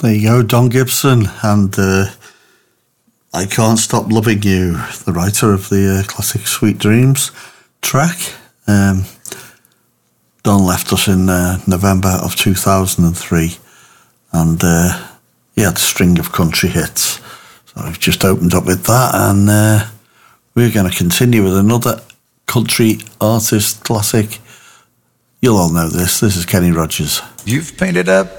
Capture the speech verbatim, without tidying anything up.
There you go, Don Gibson, and uh, I Can't Stop Loving You, the writer of the uh, classic Sweet Dreams track. Um, Don left us in uh, November of two thousand three, and uh, he had a string of country hits. So I've just opened up with that, and uh, we're going to continue with another country artist classic. You'll all know this. This is Kenny Rogers. You've painted a